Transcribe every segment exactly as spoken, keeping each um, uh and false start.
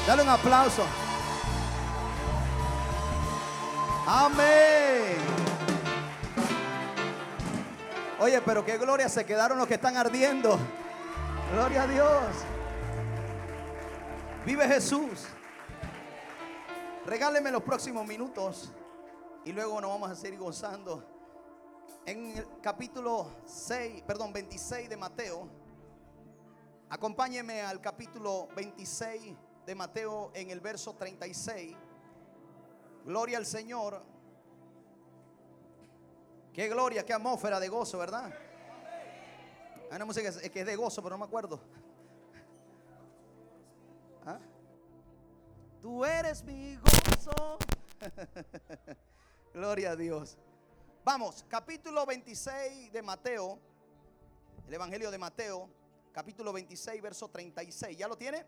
Dale un aplauso. Amén. Oye, pero qué gloria, se quedaron los que están ardiendo. Gloria a Dios. Vive Jesús. Regáleme los próximos minutos y luego nos vamos a seguir gozando. En el capítulo seis, perdón, veintiséis de Mateo. Acompáñeme al capítulo veintiséis de Mateo en el verso treinta y seis. Gloria al Señor. Qué gloria, qué atmósfera de gozo, ¿verdad? Hay una música que es de gozo, pero no me acuerdo. ¿Ah? Tú eres mi gozo. Gloria a Dios. Vamos, capítulo veintiséis de Mateo. El Evangelio de Mateo, capítulo veintiséis, verso treinta y seis. ¿Ya lo tiene?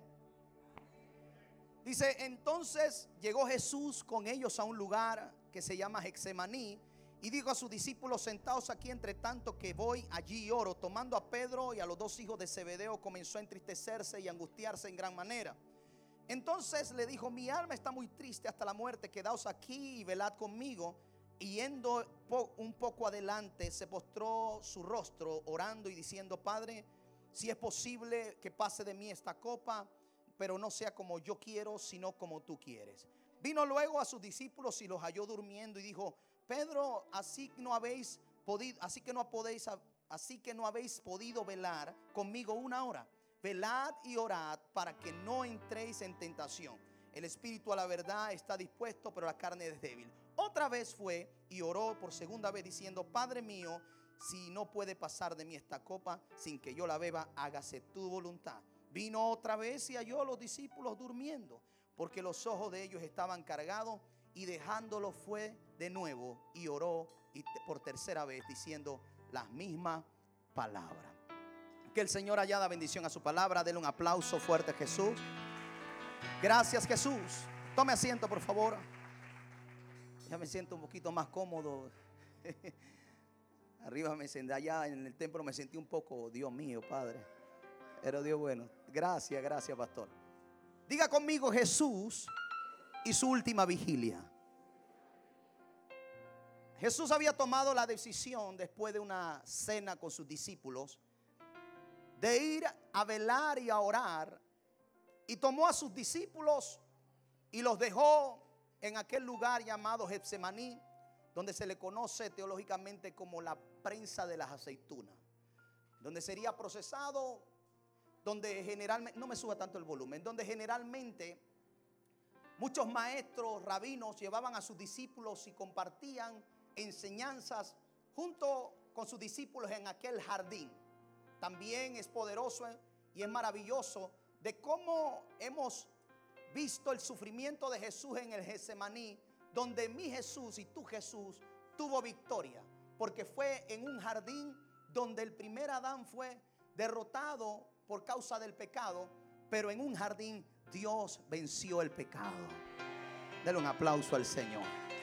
Dice: entonces llegó Jesús con ellos a un lugar que se llama Getsemaní, y dijo a sus discípulos: sentaos aquí entre tanto que voy allí y oro. Tomando a Pedro y a los dos hijos de Zebedeo, comenzó a entristecerse y angustiarse en gran manera. Entonces le dijo: mi alma está muy triste hasta la muerte, quedaos aquí y velad conmigo. Y yendo un poco adelante, se postró su rostro orando y diciendo: Padre, si es posible que pase de mí esta copa, pero no sea como yo quiero, sino como tú quieres. Vino luego a sus discípulos y los halló durmiendo y dijo: Pedro, así no habéis podido, así que no podéis, así que no habéis podido velar conmigo una hora. Velad y orad para que no entréis en tentación. El espíritu a la verdad está dispuesto, pero la carne es débil. Otra vez fue y oró por segunda vez diciendo: Padre mío, si no puede pasar de mí esta copa sin que yo la beba, hágase tu voluntad. Vino otra vez y halló a los discípulos durmiendo, porque los ojos de ellos estaban cargados, y dejándolo fue de nuevo y oró y por tercera vez diciendo las mismas palabras. Que el Señor añada bendición a su palabra. Denle un aplauso fuerte a Jesús. Gracias, Jesús. Tome asiento, por favor. Ya me siento un poquito más cómodo. Arriba me senté, allá en el templo me sentí un poco, Dios mío, Padre. Pero Dios bueno. Gracias, gracias, pastor. Diga conmigo: Jesús y su última vigilia. Jesús había tomado la decisión, después de una cena con sus discípulos, de ir a velar y a orar. Y tomó a sus discípulos y los dejó en aquel lugar llamado Getsemaní, donde se le conoce teológicamente como la prensa de las aceitunas, donde sería procesado, donde generalmente, no me suba tanto el volumen, donde generalmente muchos maestros, rabinos llevaban a sus discípulos y compartían enseñanzas junto con sus discípulos en aquel jardín. También es poderoso y es maravilloso de cómo hemos visto el sufrimiento de Jesús en el Getsemaní, donde mi Jesús y tu Jesús tuvo victoria, porque fue en un jardín donde el primer Adán fue derrotado por causa del pecado, pero en un jardín Dios venció el pecado. Dale un aplauso al Señor.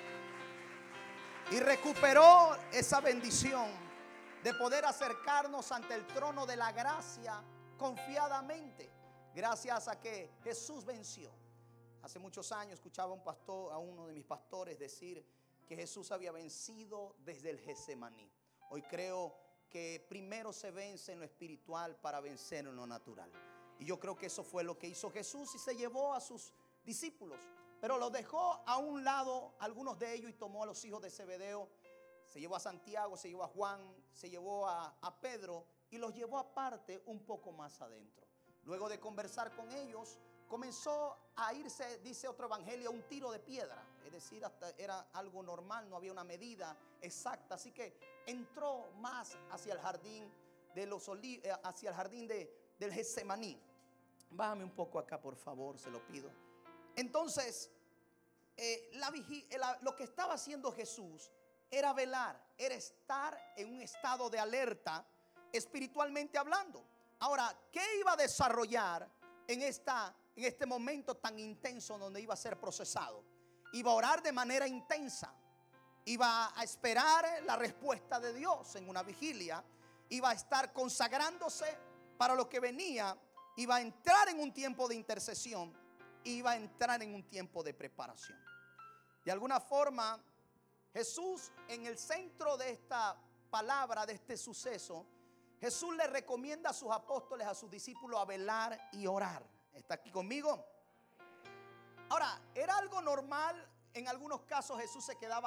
Y recuperó esa bendición de poder acercarnos ante el trono de la gracia confiadamente, gracias a que Jesús venció. Hace muchos años escuchaba a un pastor, a uno de mis pastores, decir que Jesús había vencido desde el Getsemaní. Hoy creo que primero se vence en lo espiritual para vencer en lo natural. Y yo creo que eso fue lo que hizo Jesús, y se llevó a sus discípulos, pero los dejó a un lado, algunos de ellos, y tomó a los hijos de Zebedeo. Se llevó a Santiago, se llevó a Juan, se llevó a, a Pedro, y los llevó aparte un poco más adentro. Luego de conversar con ellos, comenzó a irse, dice otro evangelio, a un tiro de piedra. Es decir, hasta era algo normal, no había una medida exacta. Así que entró más hacia el jardín de los olivos, hacia el jardín de, del Getsemaní. Bájame un poco acá, por favor, se lo pido. Entonces, eh, la vigi- la, lo que estaba haciendo Jesús era velar, era estar en un estado de alerta, espiritualmente hablando. Ahora, ¿qué iba a desarrollar en, esta, en este momento tan intenso donde iba a ser procesado? Iba a orar de manera intensa, iba a esperar la respuesta de Dios en una vigilia, iba a estar consagrándose para lo que venía, iba a entrar en un tiempo de intercesión. iba a entrar en un tiempo de preparación. De alguna forma, Jesús, en el centro de esta palabra, de este suceso, Jesús le recomienda a sus apóstoles, a sus discípulos, a velar y orar. ¿Está aquí conmigo? Ahora, era algo normal. En algunos casos Jesús se quedaba